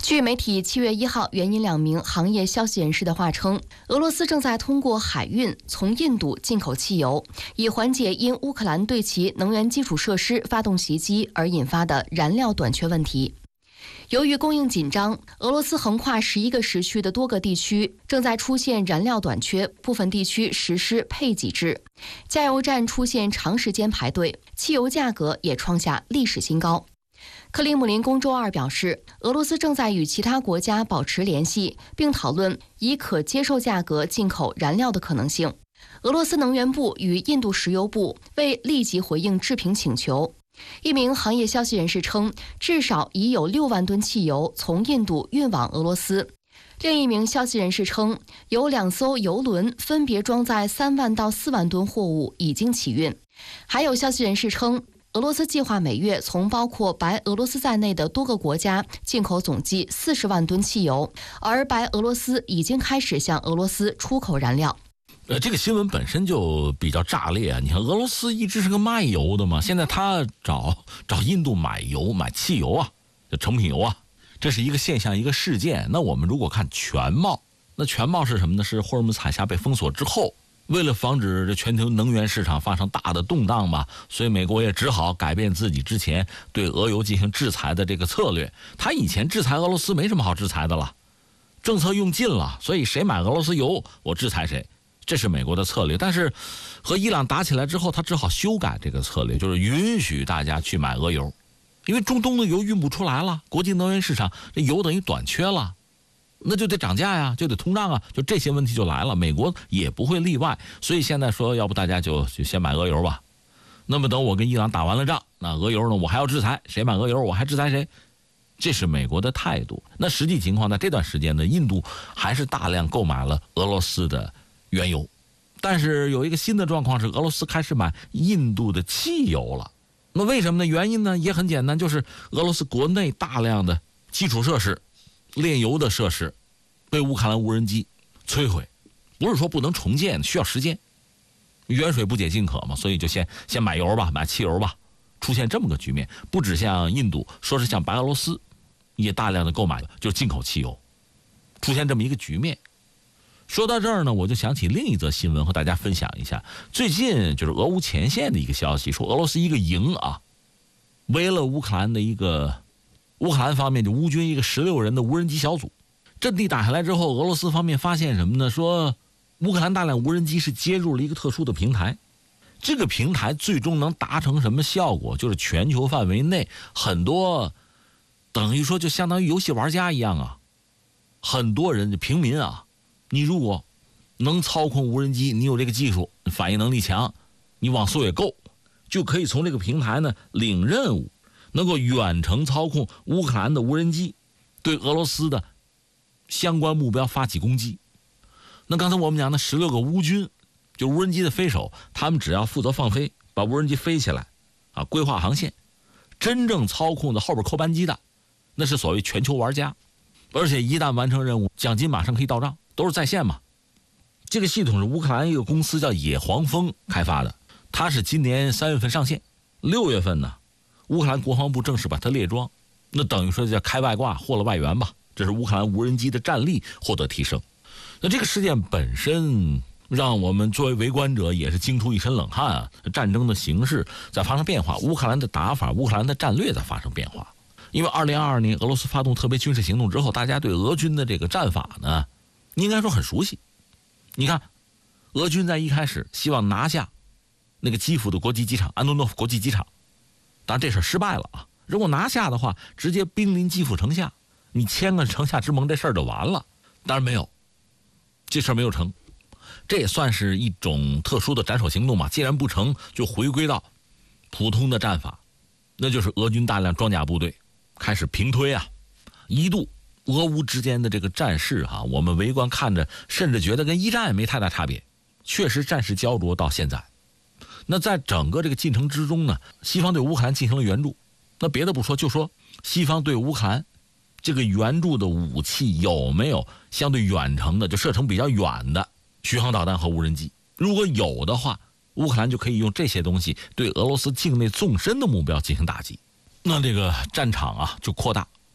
据媒体7月1号援引2名行业消息人士的话称，俄罗斯正在通过海运从印度进口汽油，以缓解因乌克兰对其能源基础设施发动袭击而引发的燃料短缺问题。由于供应紧张，俄罗斯横跨11个时区的多个地区正在出现燃料短缺，部分地区实施配给制，加油站出现长时间排队，汽油价格也创下历史新高。克里姆林宫周二表示，俄罗斯正在与其他国家保持联系，并讨论以可接受价格进口燃料的可能性。俄罗斯能源部与印度石油部未立即回应置评请求。一名行业消息人士称，至少已有6万吨汽油从印度运往俄罗斯。另一名消息人士称，有2艘油轮分别装载3万到4万吨货物已经起运。还有消息人士称，俄罗斯计划每月从包括白俄罗斯在内的多个国家进口总计40万吨汽油，而白俄罗斯已经开始向俄罗斯出口燃料。 这个新闻本身就比较炸裂啊！你看，俄罗斯一直是个卖油的嘛，现在他找印度买油、买汽油啊，就成品油啊，这是一个现象，一个事件。那我们如果看全貌，那全貌是什么呢？是霍尔木兹海峡被封锁之后，为了防止这全球能源市场发生大的动荡吧，所以美国也只好改变自己之前对俄油进行制裁的这个策略。他以前制裁俄罗斯没什么好制裁的了，政策用尽了，所以谁买俄罗斯油，我制裁谁。这是美国的策略，但是和伊朗打起来之后，他只好修改这个策略，就是允许大家去买俄油，因为中东的油运不出来了，国际能源市场这油等于短缺了，那就得涨价呀，就得通胀啊，就这些问题就来了，美国也不会例外，所以现在说要不大家就先买俄油吧，那么等我跟伊朗打完了仗，那俄油呢我还要制裁，谁买俄油我还制裁谁，这是美国的态度。那实际情况在这段时间呢，印度还是大量购买了俄罗斯的原油，但是有一个新的状况是俄罗斯开始买印度的汽油了。那为什么呢？原因呢也很简单，就是俄罗斯国内大量的基础设施、炼油的设施被乌克兰无人机摧毁，不是说不能重建，需要时间，远水不解近渴嘛，所以就先买油吧，买汽油吧，出现这么个局面。不只像印度，说是像白俄罗斯也大量的购买就是进口汽油，出现这么一个局面。说到这儿呢，我就想起另一则新闻和大家分享一下。最近就是俄乌前线的一个消息，说俄罗斯一个营啊，围了乌克兰方面就乌军一个16人的无人机小组，阵地打下来之后，俄罗斯方面发现什么呢？说乌克兰大量无人机是接入了一个特殊的平台，这个平台最终能达成什么效果？就是全球范围内很多等于说就相当于游戏玩家一样啊，很多人平民啊，你如果能操控无人机，你有这个技术，反应能力强，你网速也够，就可以从这个平台呢领任务，能够远程操控乌克兰的无人机，对俄罗斯的相关目标发起攻击。那刚才我们讲的16个乌军，就无人机的飞手，他们只要负责放飞，把无人机飞起来啊，规划航线，真正操控的后边扣扳机的，那是所谓全球玩家，而且一旦完成任务，奖金马上可以到账，都是在线嘛。这个系统是乌克兰一个公司叫野黄蜂开发的，它是今年3月份上线，6月份呢，乌克兰国防部正式把它列装，那等于说叫开外挂，获了外援吧。这是乌克兰无人机的战力获得提升。那这个事件本身让我们作为围观者也是惊出一身冷汗啊！战争的形势在发生变化，乌克兰的打法、乌克兰的战略在发生变化。因为2022年俄罗斯发动特别军事行动之后，大家对俄军的这个战法呢，应该说很熟悉。你看，俄军在一开始希望拿下那个基辅的国际机场、安东诺夫国际机场，当然这事失败了啊！如果拿下的话，直接兵临基辅城下，你签个城下之盟，这事儿就完了。当然没有，这事儿没有成。这也算是一种特殊的斩首行动嘛，既然不成，就回归到普通的战法，那就是俄军大量装甲部队开始平推啊。一度俄乌之间的这个战事啊，我们围观看着，甚至觉得跟一战也没太大差别，确实战事焦灼到现在。那在整个这个进程之中呢，西方对乌克兰进行了援助，那别的不说，就说西方对乌克兰这个援助的武器有没有相对远程的，就射程比较远的巡航导弹和无人机，如果有的话，乌克兰就可以用这些东西对俄罗斯境内纵深的目标进行打击，那这个战场啊就扩大，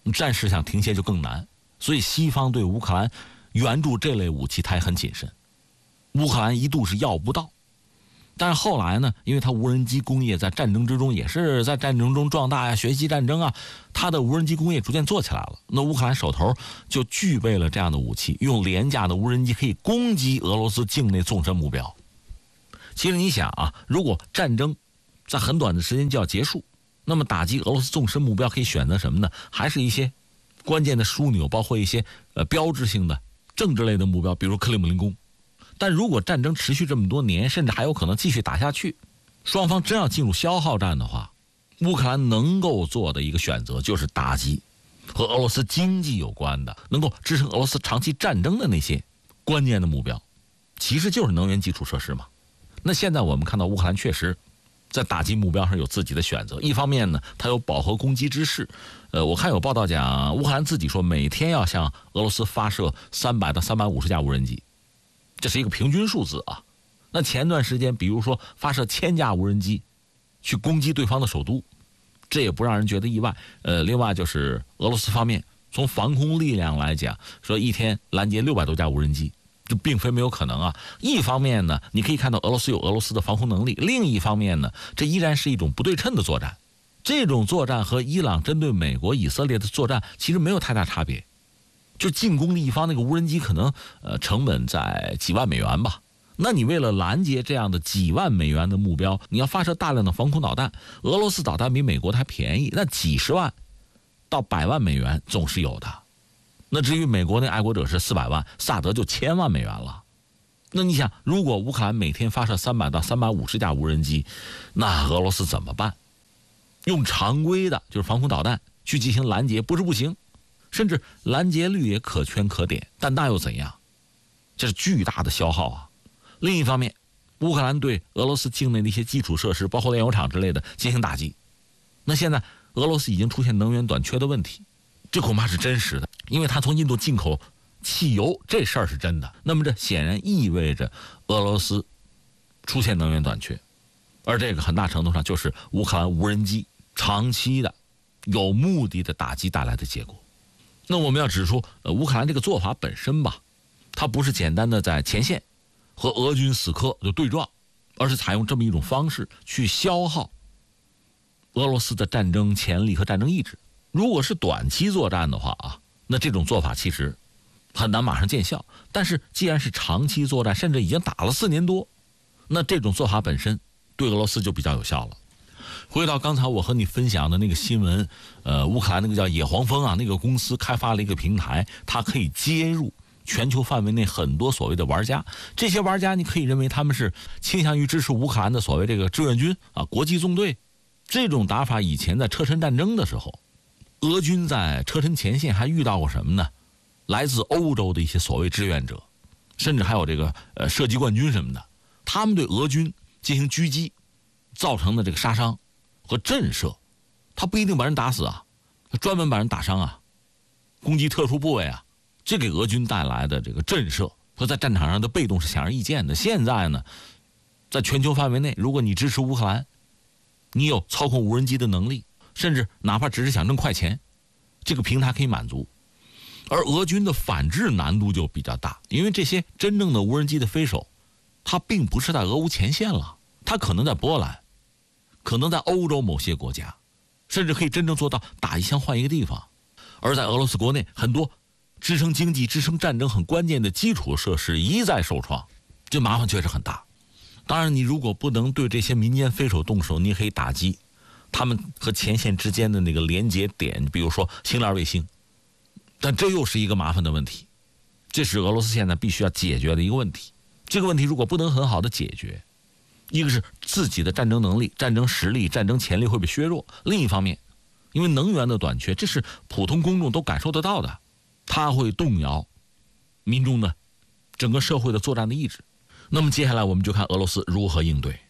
战事想停歇就更难。所以西方对乌克兰援助这类武器它也很谨慎，乌克兰一度是要不到。但是后来呢，因为它无人机工业在战争之中也是在战争中壮大呀，学习战争啊，它的无人机工业逐渐做起来了。那乌克兰手头就具备了这样的武器，用廉价的无人机可以攻击俄罗斯境内纵深目标。其实你想啊，如果战争在很短的时间就要结束，那么打击俄罗斯纵深目标可以选择什么呢？还是一些关键的枢纽，包括一些标志性的政治类的目标，比如克里姆林宫。但如果战争持续这么多年，甚至还有可能继续打下去，双方真要进入消耗战的话，乌克兰能够做的一个选择就是打击和俄罗斯经济有关的，能够支撑俄罗斯长期战争的那些关键的目标，其实就是能源基础设施嘛。那现在我们看到乌克兰确实在打击目标上有自己的选择，一方面呢，它有饱和攻击之势。我看有报道讲，乌克兰自己说每天要向俄罗斯发射300到350架无人机。这是一个平均数字啊。那前段时间比如说发射1000架无人机去攻击对方的首都，这也不让人觉得意外。另外就是俄罗斯方面从防空力量来讲，说一天拦截600多架无人机，这并非没有可能啊。一方面呢，你可以看到俄罗斯有俄罗斯的防空能力，另一方面呢，这依然是一种不对称的作战。这种作战和伊朗针对美国、以色列的作战其实没有太大差别。就进攻的一方那个无人机可能成本在几万美元吧，那你为了拦截这样的几万美元的目标，你要发射大量的防空导弹。俄罗斯导弹比美国的还便宜，那几十万到100万美元总是有的。那至于美国那爱国者是400万，萨德就1000万美元了。那你想，如果乌克兰每天发射300到350架无人机，那俄罗斯怎么办？用常规的就是防空导弹去进行拦截不是不行，甚至拦截率也可圈可点，但那又怎样？这是巨大的消耗啊。另一方面，乌克兰对俄罗斯境内的一些基础设施，包括炼油厂之类的进行打击。那现在俄罗斯已经出现能源短缺的问题，这恐怕是真实的，因为它从印度进口汽油这事儿是真的。那么这显然意味着俄罗斯出现能源短缺，而这个很大程度上就是乌克兰无人机长期的有目的的打击带来的结果。那我们要指出，乌克兰这个做法本身吧，它不是简单的在前线和俄军死磕就对撞，而是采用这么一种方式去消耗俄罗斯的战争潜力和战争意志。如果是短期作战的话啊，那这种做法其实很难马上见效。但是既然是长期作战，甚至已经打了4年多，那这种做法本身对俄罗斯就比较有效了。回到刚才我和你分享的那个新闻，乌克兰那个叫野黄蜂啊，那个公司开发了一个平台，它可以接入全球范围内很多所谓的玩家。这些玩家你可以认为他们是倾向于支持乌克兰的所谓这个志愿军啊、国际纵队。这种打法以前在车臣战争的时候，俄军在车臣前线还遇到过什么呢？来自欧洲的一些所谓志愿者，甚至还有这个射击冠军什么的，他们对俄军进行狙击造成的这个杀伤和震慑，他不一定把人打死啊，他专门把人打伤啊，攻击特殊部位啊，这给俄军带来的这个震慑和在战场上的被动是显而易见的。现在呢，在全球范围内，如果你支持乌克兰，你有操控无人机的能力，甚至哪怕只是想挣快钱，这个平台可以满足。而俄军的反制难度就比较大，因为这些真正的无人机的飞手，他并不是在俄乌前线了，他可能在波兰，可能在欧洲某些国家，甚至可以真正做到打一枪换一个地方。而在俄罗斯国内，很多支撑经济、支撑战争很关键的基础设施一再受创，这麻烦确实很大。当然，你如果不能对这些民间飞手动手，你也可以打击他们和前线之间的那个连接点，比如说星链卫星。但这又是一个麻烦的问题，这是俄罗斯现在必须要解决的一个问题。这个问题如果不能很好的解决，一个是自己的战争能力、战争实力、战争潜力会被削弱，另一方面，因为能源的短缺，这是普通公众都感受得到的，它会动摇民众的整个社会的作战的意志。那么接下来我们就看俄罗斯如何应对。